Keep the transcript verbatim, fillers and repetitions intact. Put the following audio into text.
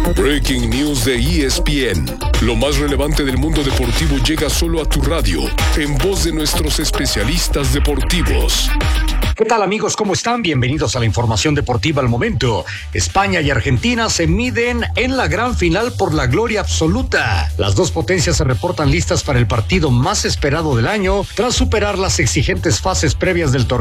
Breaking News de E S P N. Lo más relevante del mundo deportivo llega solo a tu radio, en voz de nuestros especialistas deportivos. ¿Qué tal, amigos? ¿Cómo están? Bienvenidos a la información deportiva al momento. España y Argentina se miden en la gran final por la gloria absoluta. Las dos potencias se reportan listas para el partido más esperado del año, tras superar las exigentes fases previas del torneo